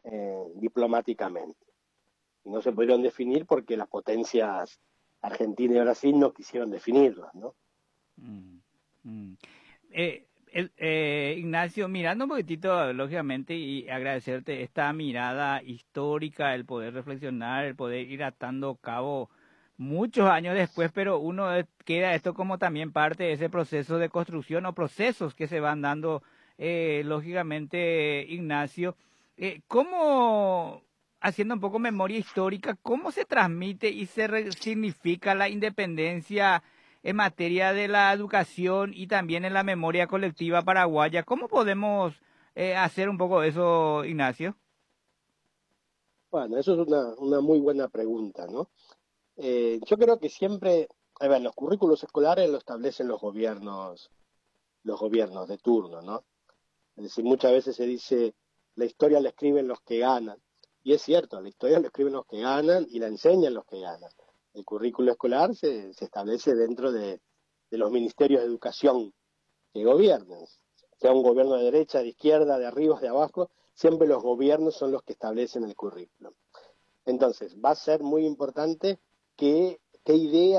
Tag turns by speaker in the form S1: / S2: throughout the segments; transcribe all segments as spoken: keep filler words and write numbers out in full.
S1: eh, diplomáticamente. Y no se pudieron definir porque las potencias Argentina y Brasil no quisieron definirlas, ¿no?
S2: Mm, mm. Eh, el- eh, Ignacio, mirando un poquitito, lógicamente, y agradecerte esta mirada histórica, el poder reflexionar, el poder ir atando cabo muchos años después, pero uno es- queda esto como también parte de ese proceso de construcción o procesos que se van dando, eh, lógicamente, Ignacio. Eh, ¿cómo, haciendo un poco memoria histórica, cómo se transmite y se resignifica la independencia en materia de la educación y también en la memoria colectiva paraguaya? ¿Cómo podemos eh, hacer un poco eso, Ignacio?
S1: Bueno, eso es una, una muy buena pregunta, ¿no? Eh, yo creo que siempre, a ver, los currículos escolares lo establecen los gobiernos, los gobiernos de turno, ¿no? Es decir, muchas veces se dice, la historia la escriben los que ganan. Y es cierto, la historia la escriben los que ganan y la enseñan los que ganan. El currículo escolar se, se establece dentro de, de los ministerios de educación que gobiernen. Sea un gobierno de derecha, de izquierda, de arriba, de abajo, siempre los gobiernos son los que establecen el currículo. Entonces, va a ser muy importante qué, qué idea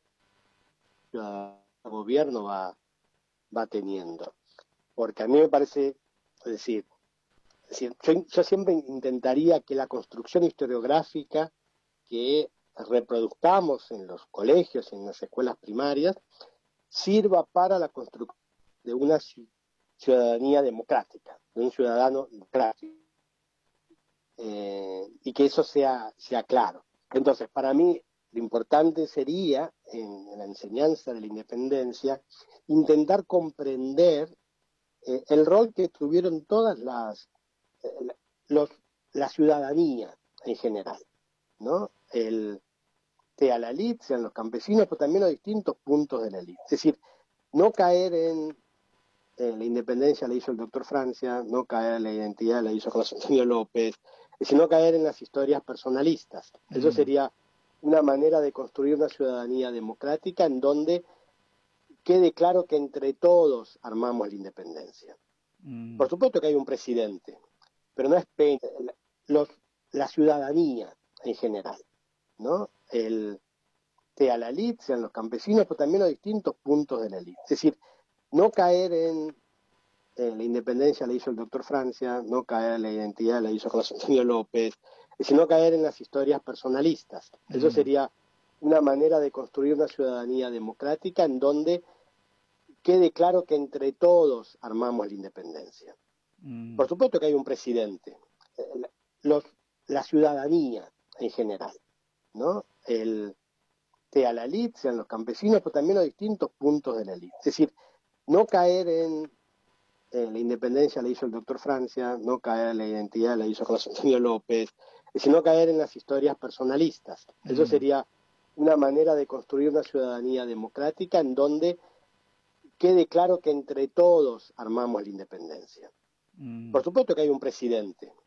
S1: el gobierno va, va teniendo. Porque a mí me parece, es decir, es decir yo, yo siempre intentaría que la construcción historiográfica que reproduzcamos en los colegios, en las escuelas primarias, sirva para la construcción de una ciudadanía democrática, de un ciudadano democrático, eh, y que eso sea, sea claro. Entonces, para mí, lo importante sería, en, en la enseñanza de la independencia, intentar comprender eh, el rol que tuvieron todas las, eh, los, la ciudadanía en general, ¿no? El, sea la élite, sean los campesinos, pero también los distintos puntos de la élite. Es decir, no caer en eh, la independencia la hizo el doctor Francia, no caer en la identidad la hizo José Antonio López, sino caer en las historias personalistas. Eso
S2: Mm,
S1: sería una manera de construir una ciudadanía democrática en donde quede claro que entre todos armamos la independencia.
S2: mm,
S1: Por supuesto que hay un presidente, pero no es los, la ciudadanía en general, ¿no? El, sea la élite, sean los campesinos, pero también los distintos puntos de la élite. Es decir, no caer en eh, la independencia la hizo el doctor Francia, no caer en la identidad la hizo José Antonio López, sino caer en las historias personalistas. Eso
S2: mm,
S1: sería una manera de construir una ciudadanía democrática en donde quede claro que entre todos armamos la independencia.
S2: mm.
S1: Por supuesto que hay un presidente, eh, los, la ciudadanía en general, ¿no? El, sea la élite, sean los campesinos, pero también los distintos puntos de la élite. Es decir, no caer en eh, la independencia la hizo el doctor Francia, no caer en la identidad la hizo José Antonio López, sino caer en las historias personalistas. Eso
S2: Mm,
S1: sería una manera de construir una ciudadanía democrática en donde quede claro que entre todos armamos la independencia.
S2: mm.
S1: Por supuesto que hay un presidente,